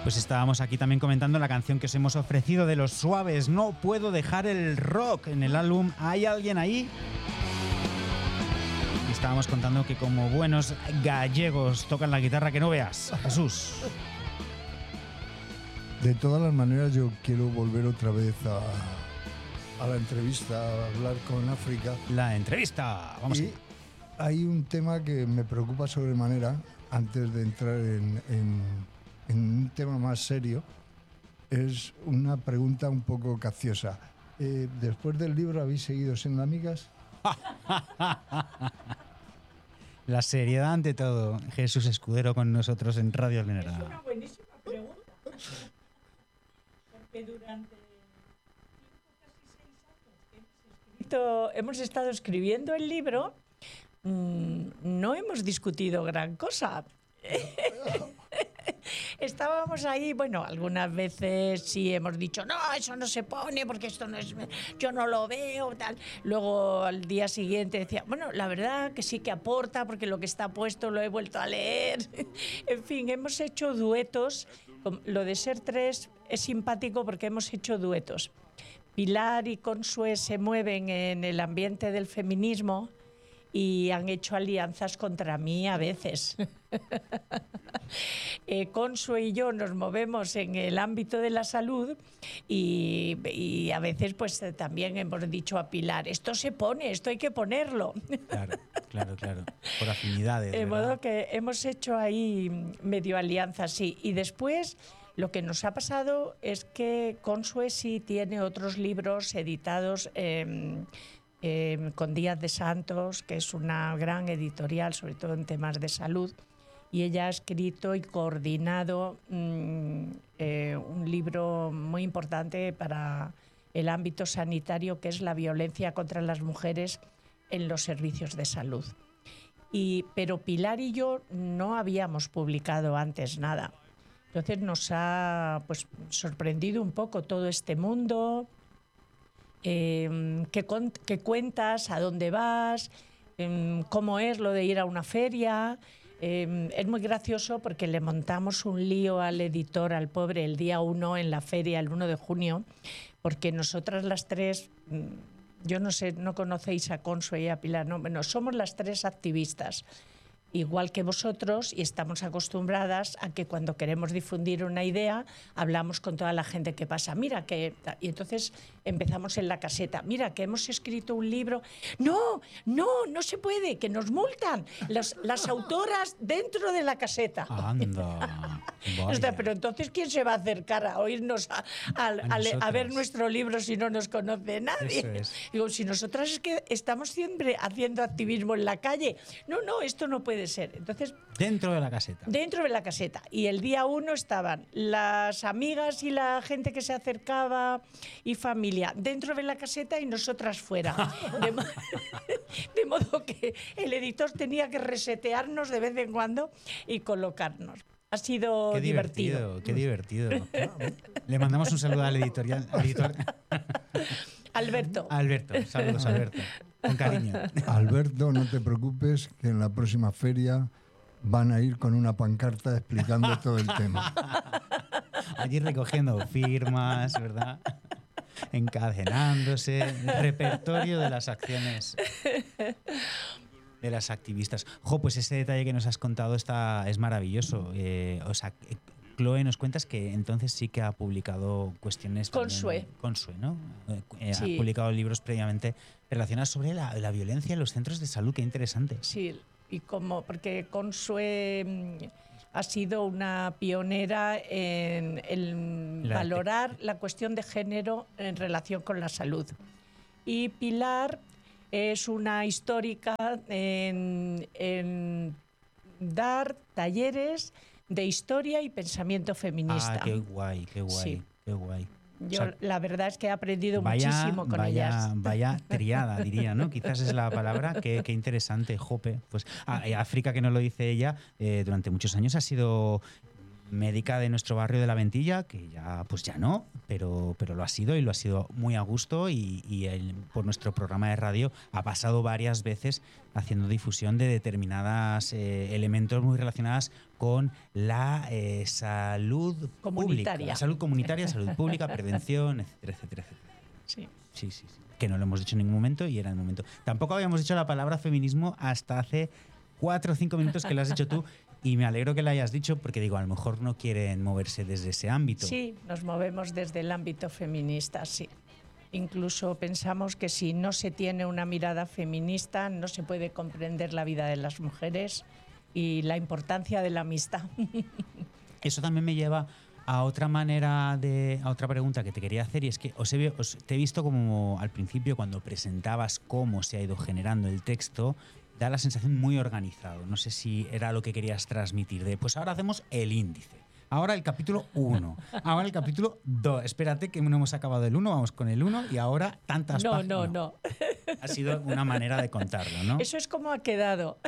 Pues estábamos aquí también comentando la canción que os hemos ofrecido de Los Suaves, No puedo dejar el rock, en el álbum ¿Hay alguien ahí? Y estábamos contando que como buenos gallegos tocan la guitarra que no veas. Jesús. De todas las maneras, yo quiero volver otra vez a la entrevista, a hablar con África. La entrevista. Vamos. Y hay un tema que me preocupa sobremanera, antes de entrar en un tema más serio. Es una pregunta un poco capciosa. ¿Después del libro habéis seguido siendo amigas? La seriedad ante todo. Jesús Escudero con nosotros en Radio Lenera. Es una buenísima pregunta. Porque durante 5, casi 6 años que hemos estado escribiendo el libro, no hemos discutido gran cosa. Estábamos ahí, bueno, algunas veces sí hemos dicho, no, eso no se pone porque esto no es, yo no lo veo, tal. Luego al día siguiente decía, bueno, la verdad que sí que aporta porque lo que está puesto lo he vuelto a leer. En fin, hemos hecho duetos. Lo de ser tres es simpático porque hemos hecho duetos. Pilar y Consue se mueven en el ambiente del feminismo y han hecho alianzas contra mí a veces. Consue y yo nos movemos en el ámbito de la salud y a veces pues también hemos dicho a Pilar, esto se pone, esto hay que ponerlo. Claro. Por afinidades. De ¿verdad? modo que hemos hecho ahí medio alianzas, sí. Y después lo que nos ha pasado es que Consue sí tiene otros libros editados con Díaz de Santos, que es una gran editorial, sobre todo en temas de salud, y ella ha escrito y coordinado un libro muy importante para el ámbito sanitario, que es la violencia contra las mujeres en los servicios de salud. Pero Pilar y yo no habíamos publicado antes nada. Entonces nos ha sorprendido un poco todo este mundo. ¿Qué cuentas? ¿A dónde vas? ¿Cómo es lo de ir a una feria? Es muy gracioso porque le montamos un lío al editor, al pobre, el día 1 en la feria, el 1 de junio, porque nosotras las tres, yo no sé, no conocéis a Consue y a Pilar, no, bueno, somos las tres activistas, igual que vosotros, y estamos acostumbradas a que cuando queremos difundir una idea hablamos con toda la gente que pasa. Mira que... Y entonces empezamos en la caseta. Mira que hemos escrito un libro. No se puede, que nos multan las autoras dentro de la caseta. Anda. Pero entonces, ¿quién se va a acercar a oírnos a ver nuestro libro si no nos conoce nadie? Eso es. Digo, si nosotras es que estamos siempre haciendo activismo en la calle. No, esto no puede ser. Entonces, Dentro de la caseta. dentro de la caseta. Y el día 1 estaban las amigas y la gente que se acercaba y familia dentro de la caseta y nosotras fuera. De modo que el editor tenía que resetearnos de vez en cuando y colocarnos. Ha sido Qué divertido. divertido. Le mandamos un saludo al editor. Alberto. Saludos Alberto. Con cariño. Alberto, no te preocupes, que en la próxima feria van a ir con una pancarta explicando todo el tema. Allí recogiendo firmas, ¿verdad? Encadenándose, el repertorio de las acciones de las activistas. Pues ese detalle que nos has contado es maravilloso. Chloe, nos cuentas que entonces sí que ha publicado cuestiones... Consue, ¿no? Sí. Ha publicado libros previamente relacionados sobre la violencia en los centros de salud. Qué interesante. Sí, y porque Consue ha sido una pionera en valorar la cuestión de género en relación con la salud. Y Pilar es una histórica en dar talleres de historia y pensamiento feminista. Qué guay. Sí. Qué guay. Yo la verdad es que he aprendido muchísimo con ellas. Vaya triada, diría, ¿no? Quizás es la palabra. Qué interesante, jope. Pues África, que nos lo dice ella, durante muchos años ha sido médica de nuestro barrio de La Ventilla, que ya pues ya no, pero lo ha sido y lo ha sido muy a gusto y por nuestro programa de radio ha pasado varias veces haciendo difusión de determinados elementos muy relacionados con la salud Comunitaria. pública, la salud comunitaria, salud pública, prevención, etcétera, etcétera, etcétera. Sí. Sí. Que no lo hemos dicho en ningún momento y era el momento. Tampoco habíamos dicho la palabra feminismo hasta hace 4 o 5 minutos que lo has dicho tú y me alegro que lo hayas dicho porque digo, a lo mejor no quieren moverse desde ese ámbito. Sí, nos movemos desde el ámbito feminista, sí. Incluso pensamos que si no se tiene una mirada feminista no se puede comprender la vida de las mujeres y la importancia de la amistad. Eso también me lleva a otra a otra pregunta que te quería hacer y es que te he visto como al principio cuando presentabas cómo se ha ido generando el texto, da la sensación muy organizado. No sé si era lo que querías transmitir de pues ahora hacemos el índice, ahora el capítulo 1, ahora el capítulo 2. Espérate que no hemos acabado el 1, vamos con el 1 y ahora tantas páginas. No. Ha sido una manera de contarlo, ¿no? Eso es como ha quedado.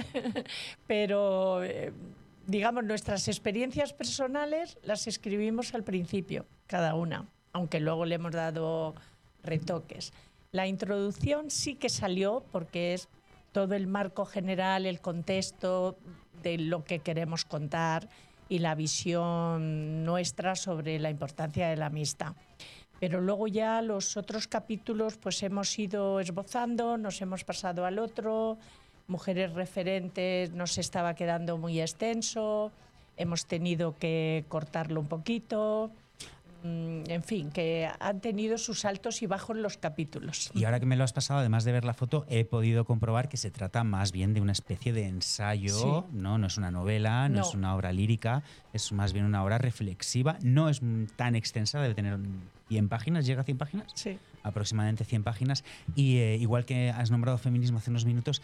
Pero digamos, nuestras experiencias personales las escribimos al principio, cada una, aunque luego le hemos dado retoques. La introducción sí que salió porque es todo el marco general, el contexto de lo que queremos contar y la visión nuestra sobre la importancia de la amistad. Pero luego ya los otros capítulos pues hemos ido esbozando, nos hemos pasado al otro. Mujeres referentes nos estaba quedando muy extenso, hemos tenido que cortarlo un poquito, en fin, que han tenido sus altos y bajos los capítulos. Y ahora que me lo has pasado, además de ver la foto, he podido comprobar que se trata más bien de una especie de ensayo, Sí. no es una novela, no es una obra lírica, es más bien una obra reflexiva, no es tan extensa, debe tener 100 páginas, ¿llega a 100 páginas? Sí. Aproximadamente 100 páginas y igual que has nombrado feminismo hace unos minutos,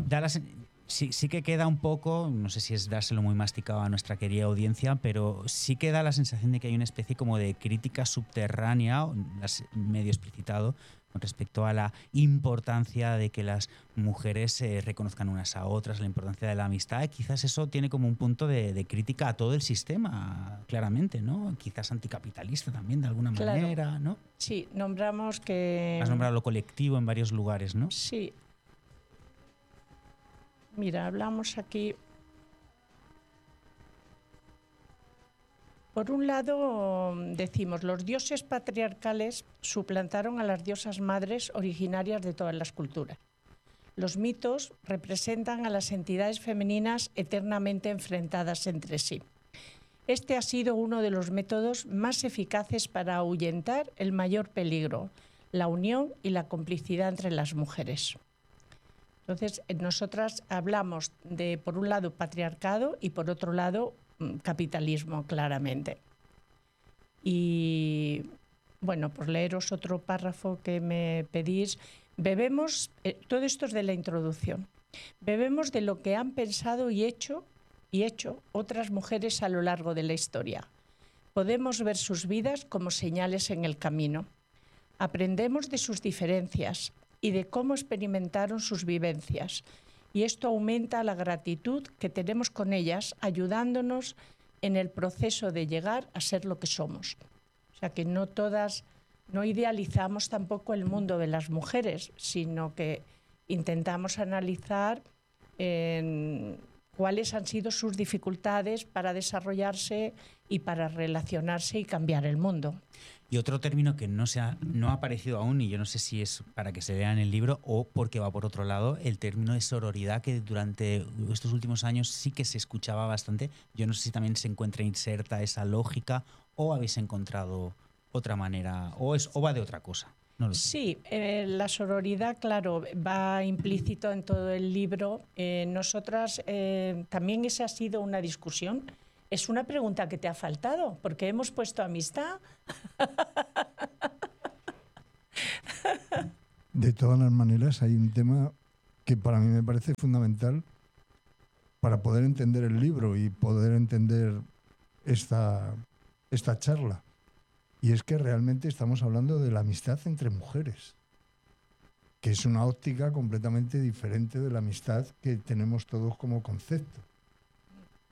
sí que queda un poco, no sé si es dárselo muy masticado a nuestra querida audiencia, pero sí que da la sensación de que hay una especie como de crítica subterránea, medio explicitado, con respecto a la importancia de que las mujeres se reconozcan unas a otras, la importancia de la amistad. Quizás eso tiene como un punto de crítica a todo el sistema, claramente, ¿no? Quizás anticapitalista también, de alguna manera, ¿no? Sí, nombramos que... Has nombrado lo colectivo en varios lugares, ¿no? Sí. Mira, hablamos aquí... Por un lado, decimos, los dioses patriarcales suplantaron a las diosas madres originarias de todas las culturas. Los mitos representan a las entidades femeninas eternamente enfrentadas entre sí. Este ha sido uno de los métodos más eficaces para ahuyentar el mayor peligro, la unión y la complicidad entre las mujeres. Entonces, nosotras hablamos de, por un lado, patriarcado y, por otro lado, capitalismo, claramente. Y, bueno, por leeros otro párrafo que me pedís, bebemos, todo esto es de la introducción, bebemos de lo que han pensado y hecho otras mujeres a lo largo de la historia. Podemos ver sus vidas como señales en el camino. Aprendemos de sus diferencias y de cómo experimentaron sus vivencias. Y esto aumenta la gratitud que tenemos con ellas, ayudándonos en el proceso de llegar a ser lo que somos. O sea que no idealizamos tampoco el mundo de las mujeres, sino que intentamos analizar cuáles han sido sus dificultades para desarrollarse y para relacionarse y cambiar el mundo. Y otro término que no ha aparecido aún, y yo no sé si es para que se lea en el libro o porque va por otro lado, el término de sororidad, que durante estos últimos años sí que se escuchaba bastante. Yo no sé si también se encuentra inserta esa lógica o habéis encontrado otra manera o va de otra cosa. No lo sé. Sí, la sororidad, claro, va implícito en todo el libro. Nosotras, también esa ha sido una discusión. Es una pregunta que te ha faltado, porque hemos puesto amistad. De todas las maneras, hay un tema que para mí me parece fundamental para poder entender el libro y poder entender esta charla. Y es que realmente estamos hablando de la amistad entre mujeres, que es una óptica completamente diferente de la amistad que tenemos todos como concepto.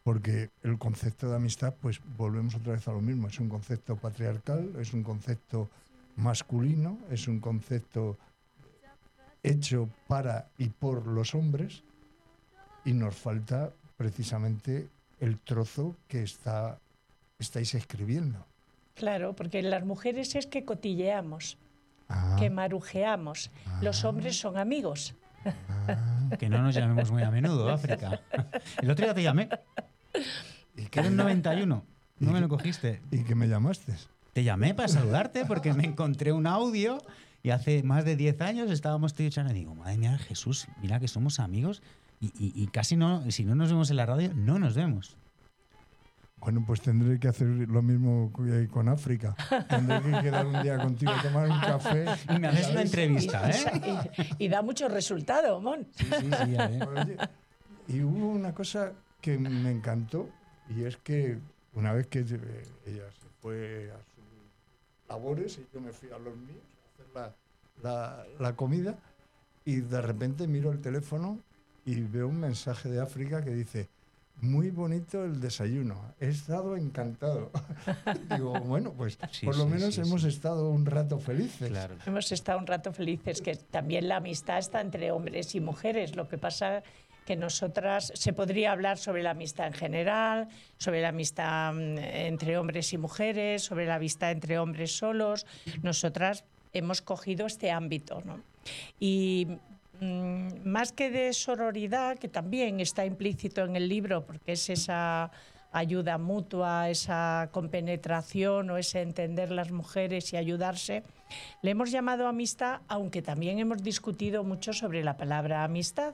porque el concepto de amistad, pues volvemos otra vez a lo mismo, es un concepto patriarcal, es un concepto masculino, es un concepto hecho para y por los hombres, y nos falta precisamente el trozo que estáis escribiendo. Claro, porque las mujeres es que cotilleamos, Ah, que marujeamos. Los hombres son amigos. Que no nos llamemos muy a menudo, África. El otro día te llamé. ¿y Que era un 91. No me lo cogiste. ¿Y qué me llamaste? Te llamé para saludarte porque me encontré un audio y hace más de 10 años estábamos tú y yo y digo, madre mía, Jesús, mira que somos amigos y casi no, si no nos vemos en la radio, no nos vemos. Bueno, pues tendré que hacer lo mismo con África. Tendré que quedar un día contigo a tomar un café. Y me haces una entrevista, ¿eh? Y da mucho resultado, Mon. Sí, a ver. Oye, y hubo una cosa que me encantó, y es que una vez que ella se fue a sus labores y yo me fui a los míos a hacer la comida, y de repente miro el teléfono y veo un mensaje de África que dice: muy bonito el desayuno, he estado encantado. Digo, bueno, pues Sí, por lo sí, menos sí, hemos sí. estado un rato felices. Claro. Hemos estado un rato felices, que también la amistad está entre hombres y mujeres. Lo que pasa que nosotras, se podría hablar sobre la amistad en general, sobre la amistad entre hombres y mujeres, sobre la amistad entre hombres solos. Nosotras hemos cogido este ámbito, ¿no? Y más que de sororidad, que también está implícito en el libro, porque es esa ayuda mutua, esa compenetración o ese entender las mujeres y ayudarse, le hemos llamado amistad, aunque también hemos discutido mucho sobre la palabra amistad,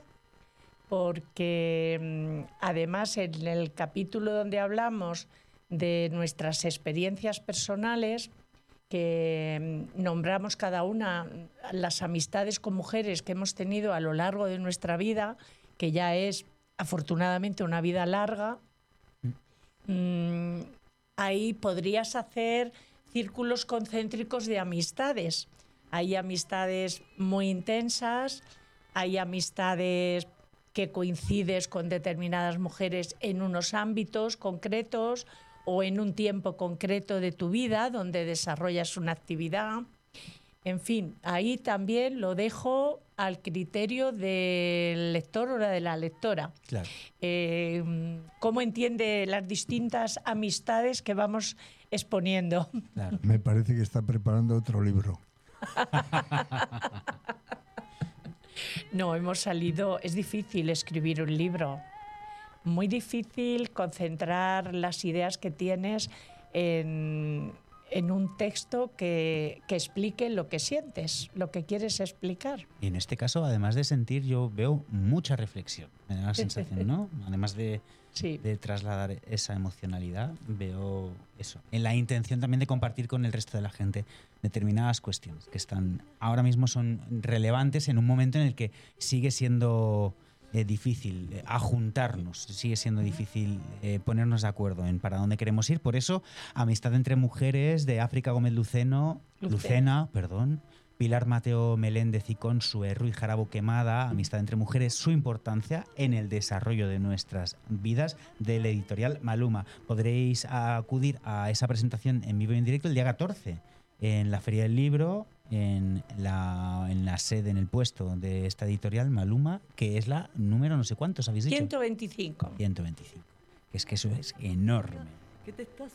porque además en el capítulo donde hablamos de nuestras experiencias personales, que nombramos cada una las amistades con mujeres que hemos tenido a lo largo de nuestra vida, que ya es afortunadamente una vida larga, ahí podrías hacer círculos concéntricos de amistades. Hay amistades muy intensas, hay amistades que coincides con determinadas mujeres en unos ámbitos concretos o en un tiempo concreto de tu vida donde desarrollas una actividad. En fin, ahí también lo dejo al criterio del lector o de la lectora. Claro. Cómo entiende las distintas amistades que vamos exponiendo. Claro. Me parece que está preparando otro libro. No, hemos salido... Es difícil escribir un libro. Muy difícil concentrar las ideas que tienes en un texto que explique lo que sientes, lo que quieres explicar. Y en este caso, además de sentir, yo veo mucha reflexión. Me da la sensación, ¿no? Además de trasladar esa emocionalidad, veo eso. En la intención también de compartir con el resto de la gente determinadas cuestiones que están ahora mismo son relevantes en un momento en el que sigue siendo difícil ajuntarnos, sigue siendo difícil ponernos de acuerdo en para dónde queremos ir. Por eso, Amistad entre Mujeres, de África Gómez Lucena, Pilar Mateo Meléndez y Consue Ruiz Jarabo Quemada, Amistad entre Mujeres, su importancia en el desarrollo de nuestras vidas, del editorial Maluma. Podréis acudir a esa presentación en vivo y en directo el día 14 en la Feria del Libro, en la sede, en el puesto de esta editorial Maluma, que es la número no sé cuántos habéis dicho. 125. 125. Es que eso es enorme.